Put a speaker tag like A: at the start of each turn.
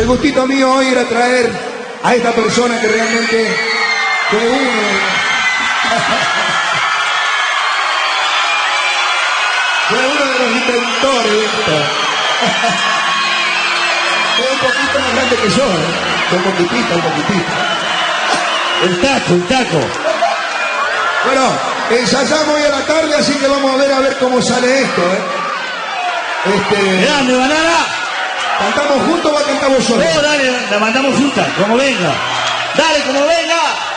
A: el gustito mío hoy era traer a esta persona que realmente fue uno de los inventores de esto. Es un poquito más grande que yo, ¿eh? Un poquitito.
B: El taco.
A: Bueno, ensayamos hoy a la tarde, así que vamos a ver cómo sale esto,
B: Grande, Banana.
A: ¿Cantamos juntos o cantamos solos?
B: No, dale, la mandamos juntas, como venga. Dale, como venga.